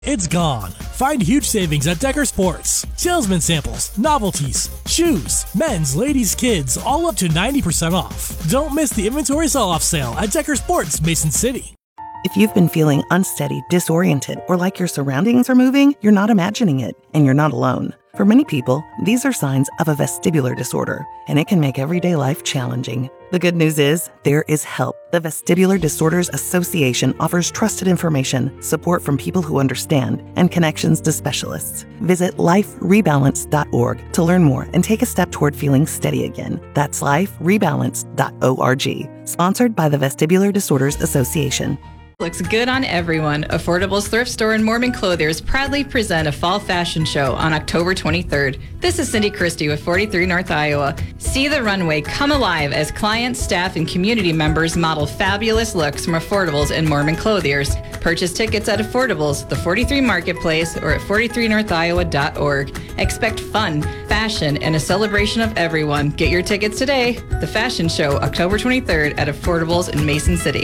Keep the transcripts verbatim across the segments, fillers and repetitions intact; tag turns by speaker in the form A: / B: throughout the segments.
A: It's gone. Find huge savings at Decker Sports. Salesman samples, novelties, shoes, men's, ladies, kids, all up to ninety percent off. Don't miss the inventory sell-off sale at Decker Sports, Mason City.
B: If you've been feeling unsteady, disoriented, or like your surroundings are moving, you're not imagining it, and you're not alone. For many people, these are signs of a vestibular disorder, and it can make everyday life challenging. The good news is, there is help. The Vestibular Disorders Association offers trusted information, support from people who understand, and connections to specialists. Visit life rebalance dot org to learn more and take a step toward feeling steady again. That's life rebalance dot org. Sponsored by the Vestibular Disorders Association.
C: Looks good on everyone. Affordable's thrift store and Mormon Clothiers proudly present a fall fashion show on October twenty-third. This is Cindy Christie with forty-three North Iowa. See the runway come alive as clients, staff, and community members model fabulous looks from Affordables and Mormon Clothiers. Purchase tickets at Affordables, the forty-three Marketplace, or at forty-three north iowa dot org. Expect fun, fashion, and a celebration of everyone. Get your tickets today. The fashion show, October twenty-third at Affordables in Mason City.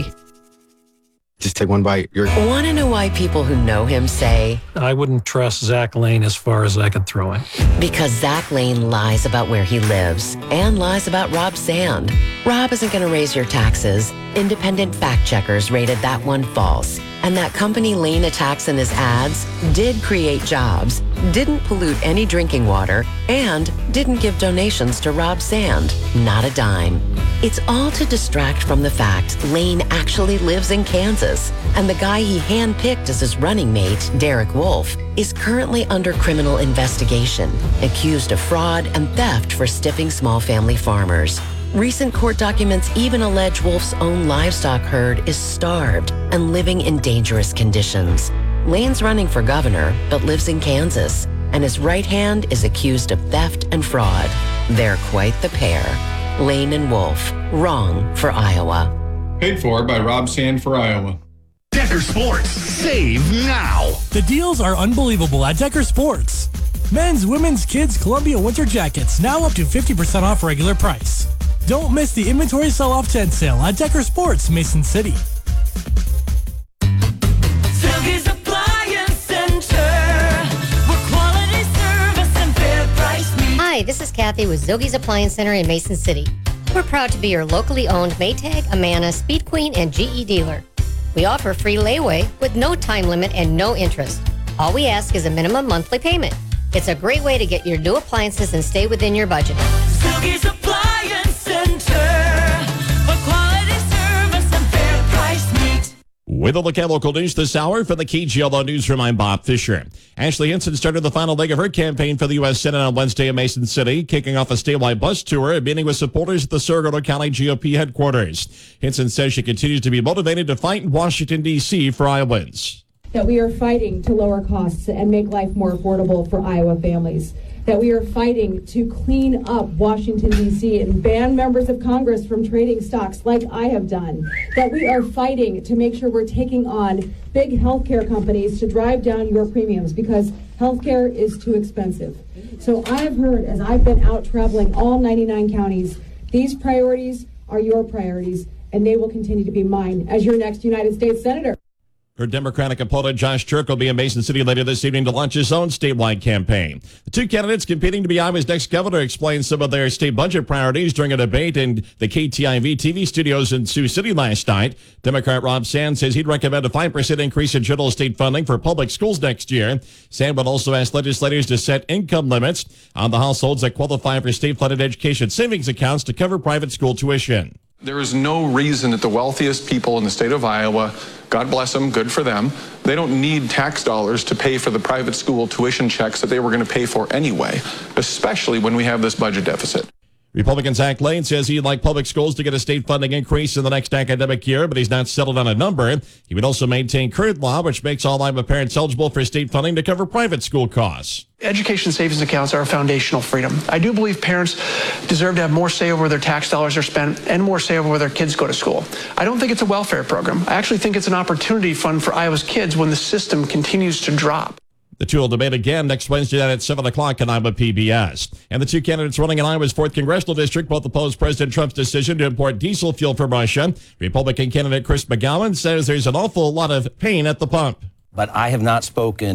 D: Just take one bite. You're...
E: Want to know why people who know him say,
F: I wouldn't trust Zach Lane as far as I could throw him?
E: Because Zach Lane lies about where he lives and lies about Rob Sand. Rob isn't going to raise your taxes. Independent fact checkers rated that one false. And that company Lane attacks in his ads did create jobs, didn't pollute any drinking water, and didn't give donations to Rob Sand. Not a dime. It's all to distract from the fact Lane actually lives in Kansas, and the guy he handpicked as his running mate, Derek Wolf, is currently under criminal investigation, accused of fraud and theft for stiffing small family farmers. Recent court documents even allege Wolf's own livestock herd is starved and living in dangerous conditions. Lane's running for governor, but lives in Kansas, and his right hand is accused of theft and fraud. They're quite the pair. Lane and Wolf, wrong for Iowa.
G: Paid for by Rob Sand for Iowa.
H: Decker Sports, save now.
A: The deals are unbelievable at Decker Sports. Men's, women's, kids' Columbia winter jackets now up to fifty percent off regular price. Don't miss the inventory sell-off tent sale at Decker Sports, Mason City.
I: Silky's Appliance Center, where quality service and fair price meet.
J: Hi, this is Kathy with Zilgie's Appliance Center in Mason City. We're proud to be your locally owned Maytag, Amana, Speed Queen, and G E dealer. We offer free layaway with no time limit and no interest. All we ask is a minimum monthly payment. It's a great way to get your new appliances and stay within your budget.
I: Silky's Appliance Center, where quality service and fair price meet.
K: With a look at local news this hour from the K G L O Newsroom, I'm Bob Fisher. Ashley Hinson started the final leg of her campaign for the U S Senate on Wednesday in Mason City, kicking off a statewide bus tour and meeting with supporters at the Saragordo County G O P headquarters. Hinson says she continues to be motivated to fight in Washington, D C for Iowans.
L: That we are fighting to lower costs and make life more affordable for Iowa families. That we are fighting to clean up Washington, D C and ban members of Congress from trading stocks like I have done. That we are fighting to make sure we're taking on big healthcare companies to drive down your premiums because healthcare is too expensive. So I have heard, as I've been out traveling all ninety-nine counties, these priorities are your priorities, and they will continue to be mine as your next United States Senator.
K: Her Democratic opponent, Josh Turk, will be in Mason City later this evening to launch his own statewide campaign. The two candidates competing to be Iowa's next governor explained some of their state budget priorities during a debate in the K T I V T V studios in Sioux City last night. Democrat Rob Sand says he'd recommend a five percent increase in general state funding for public schools next year. Sand would also ask legislators to set income limits on the households that qualify for state-funded education savings accounts to cover private school tuition.
M: There is no reason that the wealthiest people in the state of Iowa, God bless them, good for them, they don't need tax dollars to pay for the private school tuition checks that they were going to pay for anyway, especially when we have this budget deficit.
K: Republican Zach Lane says he'd like public schools to get a state funding increase in the next academic year, but he's not settled on a number. He would also maintain current law, which makes all Iowa parents eligible for state funding to cover private school costs.
N: Education savings accounts are a foundational freedom. I do believe parents deserve to have more say over where their tax dollars are spent and more say over where their kids go to school. I don't think it's a welfare program. I actually think it's an opportunity fund for Iowa's kids when the system continues to drop.
K: The two will debate again next Wednesday night at seven o'clock on Iowa P B S. And the two candidates running in Iowa's fourth Congressional District both oppose President Trump's decision to import diesel fuel from Russia. Republican candidate Chris McGowan says there's an awful lot of pain at the pump.
O: but I have not spoken